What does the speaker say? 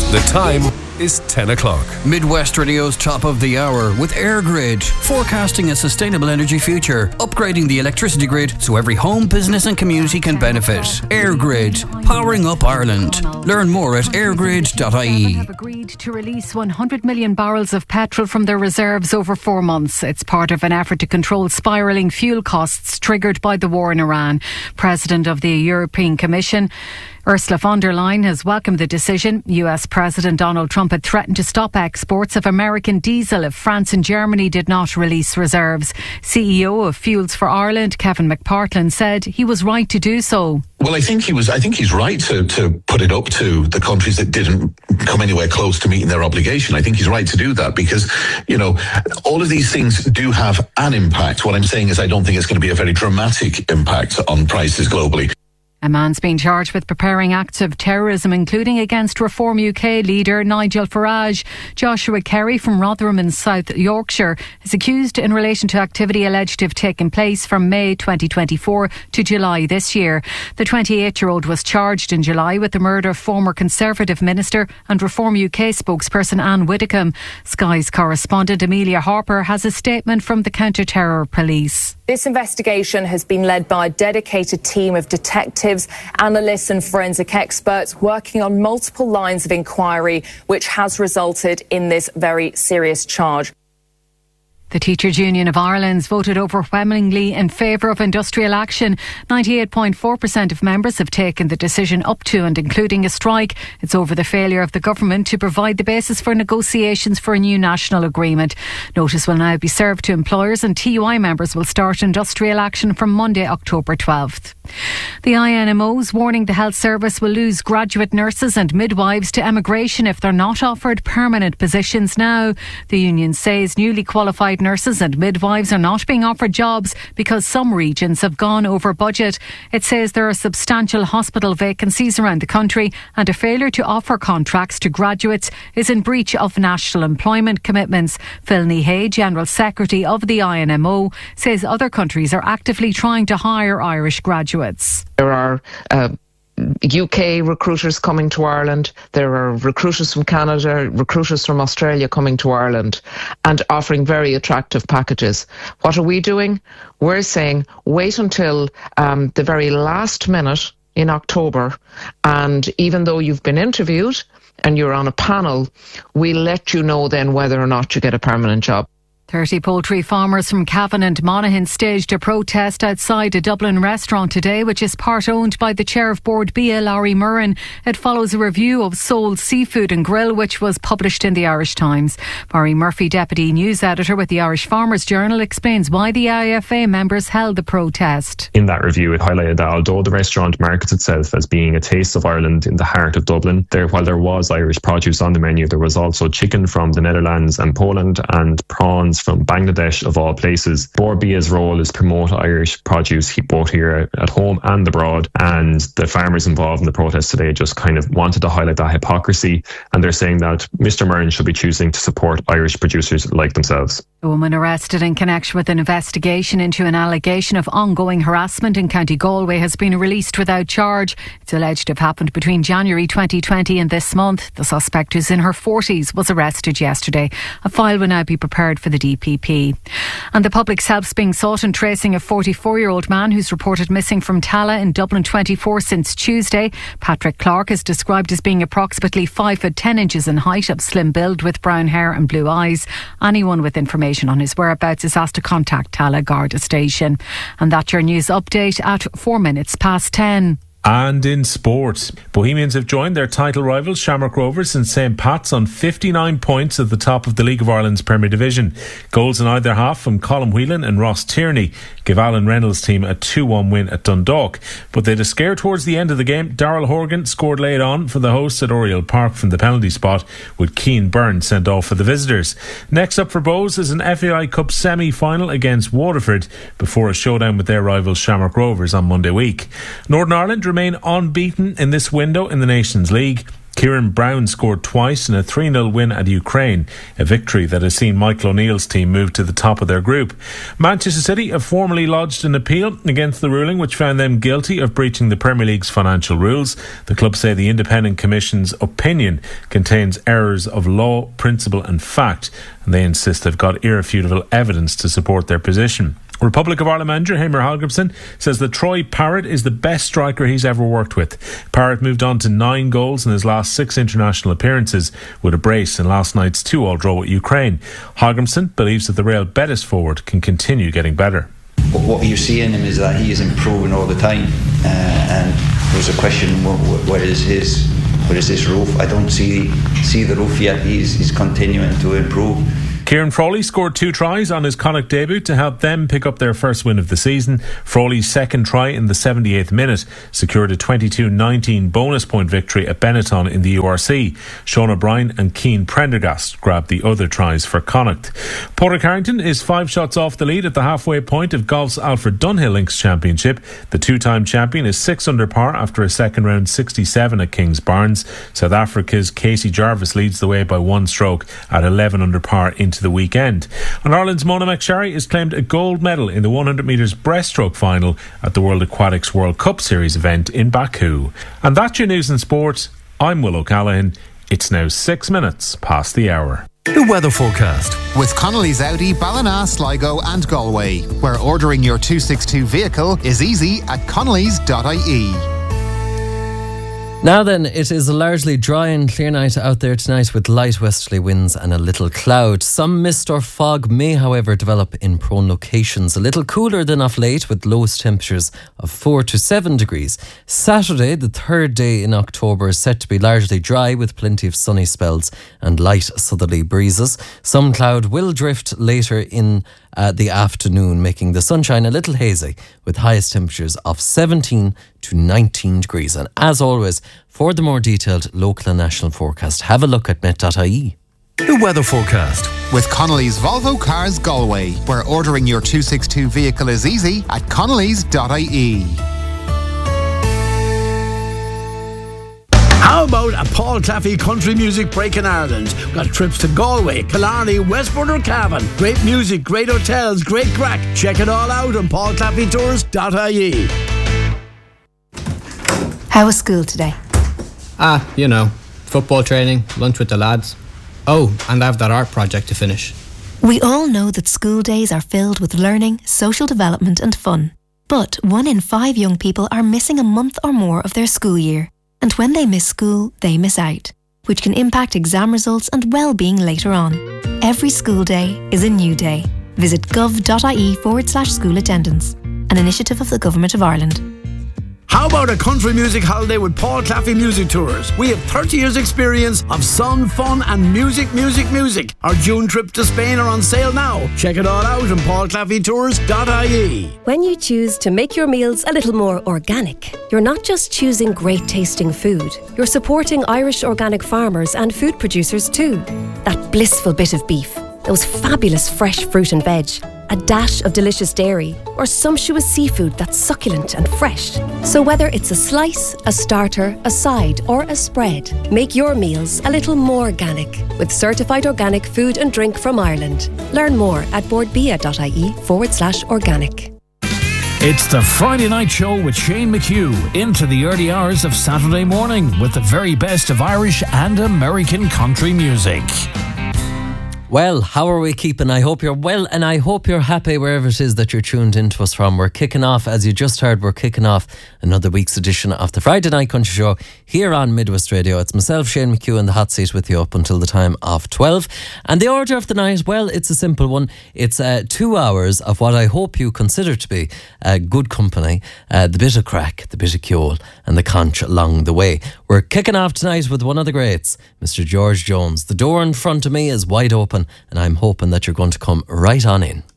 The time is 10 o'clock. Midwest Radio's top of the hour with AirGrid, forecasting a sustainable energy future, upgrading the electricity grid so every home, business and community can benefit. AirGrid, powering up Ireland. Learn more at airgrid.ie. Have agreed to release 100 million barrels of petrol from their reserves over 4 months. It's part of an effort to control spiralling fuel costs triggered by the war in Iran. President of the European Commission, Ursula von der Leyen, has welcomed the decision. US President Donald Trump had threatened to stop exports of American diesel if France and Germany did not release reserves. CEO of Fuels for Ireland, Kevin McPartland, said he was right to do so. Well, I think he's right to put it up to the countries that didn't come anywhere close to meeting their obligation. I think he's right to do that because, all of these things do have an impact. What I'm saying is I don't think it's going to be a very dramatic impact on prices globally. A man's been charged with preparing acts of terrorism, including against Reform UK leader Nigel Farage. Joshua Kerry from Rotherham in South Yorkshire is accused in relation to activity alleged to have taken place from May 2024 to July this year. The 28-year-old was charged in July with the murder of former Conservative Minister and Reform UK spokesperson Anne Widdecombe. Sky's correspondent Amelia Harper has a statement from the counter-terror police. This investigation has been led by a dedicated team of detectives, analysts and forensic experts working on multiple lines of inquiry, which has resulted in this very serious charge. The Teachers' Union of Ireland's voted overwhelmingly in favour of industrial action. 98.4% of members have taken the decision up to and including a strike. It's over the failure of the government to provide the basis for negotiations for a new national agreement. Notice will now be served to employers and TUI members will start industrial action from Monday, October 12th. The INMO is warning the health service will lose graduate nurses and midwives to emigration if they're not offered permanent positions now. The union says newly qualified nurses and midwives are not being offered jobs because some regions have gone over budget. It says there are substantial hospital vacancies around the country and a failure to offer contracts to graduates is in breach of national employment commitments. Phil Nehay, General Secretary of the INMO, says other countries are actively trying to hire Irish graduates. There are UK recruiters coming to Ireland. There are recruiters from Canada, recruiters from Australia coming to Ireland and offering very attractive packages. What are we doing? We're saying wait until the very last minute in October, and even though you've been interviewed and you're on a panel, we'll let you know then whether or not you get a permanent job. 30 poultry farmers from Cavan and Monaghan staged a protest outside a Dublin restaurant today, which is part owned by the chair of Board BIA, Larry Murren. It follows a review of Soul's Seafood and Grill, which was published in the Irish Times. Barry Murphy, deputy news editor with the Irish Farmers Journal, explains why the IFA members held the protest. In that review, it highlighted that although the restaurant markets itself as being a taste of Ireland in the heart of Dublin, while there was Irish produce on the menu, there was also chicken from the Netherlands and Poland and prawns from Bangladesh, of all places. Board Bia's role is to promote Irish produce both here at home and abroad, and the farmers involved in the protest today just kind of wanted to highlight that hypocrisy, and they're saying that Mr Murren should be choosing to support Irish producers like themselves. A woman arrested in connection with an investigation into an allegation of ongoing harassment in County Galway has been released without charge. It's alleged to have happened between January 2020 and this month. The suspect, who's in her 40s, was arrested yesterday. A file will now be prepared for the DPP. And the public's help's being sought in tracing a 44-year-old man who's reported missing from Tala in Dublin 24 since Tuesday. Patrick Clark is described as being approximately 5 foot 10 inches in height, of slim build with brown hair and blue eyes. Anyone with information on his whereabouts is asked to contact Tala Garda Station. And that's your news update at 4 minutes past 10. And in sport, Bohemians have joined their title rivals Shamrock Rovers and St Pat's on 59 points at the top of the League of Ireland's Premier Division. Goals in either half from Colm Whelan and Ross Tierney give Alan Reynolds' team a 2-1 win at Dundalk. But they had a scare towards the end of the game. Darrell Horgan scored late on for the hosts at Oriel Park from the penalty spot, with Keane Byrne sent off for the visitors. Next up for Bohs is an FAI Cup semi-final against Waterford before a showdown with their rivals Shamrock Rovers on Monday week. Northern Ireland remain unbeaten in this window in the Nations League. Kieran Brown scored twice in a 3-0 win at Ukraine, a victory that has seen Michael O'Neill's team move to the top of their group. Manchester City have formally lodged an appeal against the ruling which found them guilty of breaching the Premier League's financial rules. The club say the Independent Commission's opinion contains errors of law, principle and fact, and they insist they've got irrefutable evidence to support their position. Republic of Ireland manager Heimir Hallgrímsson says that Troy Parrott is the best striker he's ever worked with. Parrott moved on to 9 goals in his last 6 international appearances with a brace in last night's 2-2 draw with Ukraine. Hallgrímsson believes that the Real Betis forward can continue getting better. What you see in him is that he is improving all the time, and there's a question: what is his roof? I don't see the roof yet. He's continuing to improve. Kieran Frawley scored 2 tries on his Connacht debut to help them pick up their first win of the season. Frawley's second try in the 78th minute secured a 22-19 bonus point victory at Benetton in the URC. Sean O'Brien and Keane Prendergast grabbed the other tries for Connacht. Porter Carrington is 5 shots off the lead at the halfway point of golf's Alfred Dunhill Links Championship. The 2-time champion is 6 under par after a second round 67 at Kings Barnes. South Africa's Casey Jarvis leads the way by 1 stroke at 11 under par into the weekend. And Ireland's Mona McSharry has claimed a gold medal in the 100 metres breaststroke final at the World Aquatics World Cup Series event in Baku. And that's your news and sport. I'm Will O'Callaghan. It's now 6 minutes past the hour. The weather forecast with Connolly's Audi, Ballina, Sligo and Galway, where ordering your 262 vehicle is easy at connellys.ie. Now then, it is a largely dry and clear night out there tonight with light westerly winds and a little cloud. Some mist or fog may, however, develop in prone locations. A little cooler than of late with lowest temperatures of 4 to 7 degrees. Saturday, the 3rd day in October, is set to be largely dry with plenty of sunny spells and light southerly breezes. Some cloud will drift later in the afternoon, making the sunshine a little hazy with highest temperatures of 17 to 19 degrees. And as always, for the more detailed local and national forecast, have a look at met.ie. The weather forecast with Connolly's Volvo Cars Galway, where ordering your 262 vehicle is easy at connellys.ie. How about a Paul Claffey country music break in Ireland? We've got trips to Galway, Killarney, Westport or Cavan. Great music, great hotels, great crack. Check it all out on paulclaffeytours.ie. How was school today? You know, football training, lunch with the lads. Oh, and I have that art project to finish. We all know that school days are filled with learning, social development and fun. But 1 in 5 young people are missing a month or more of their school year. And when they miss school, they miss out, which can impact exam results and well-being later on. Every school day is a new day. Visit gov.ie/school attendance, an initiative of the Government of Ireland. How about a country music holiday with Paul Claffey Music Tours? We have 30 years experience of sun, fun and music. Our June trip to Spain are on sale now. Check it all out on paulclaffeytours.ie. When you choose to make your meals a little more organic, you're not just choosing great tasting food, you're supporting Irish organic farmers and food producers too. That blissful bit of beef, those fabulous fresh fruit and veg, a dash of delicious dairy, or sumptuous seafood that's succulent and fresh. So whether it's a slice, a starter, a side, or a spread, make your meals a little more organic with certified organic food and drink from Ireland. Learn more at boardbia.ie/organic. It's the Friday Night Show with Shane McHugh into the early hours of Saturday morning with the very best of Irish and American country music. Well, how are we keeping? I hope you're well and I hope you're happy wherever it is that you're tuned into us from. We're kicking off, as you just heard, we're kicking off another week's edition of the Friday Night Country Show here on Midwest Radio. It's myself, Shane McHugh, in the hot seat with you up until the time of 12. And the order of the night, well, it's a simple one. It's 2 hours of what I hope you consider to be good company, the bit of crack, the bit of cure and the conch along the way. We're kicking off tonight with one of the greats, Mr. George Jones. The door in front of me is wide open and I'm hoping that you're going to come right on in.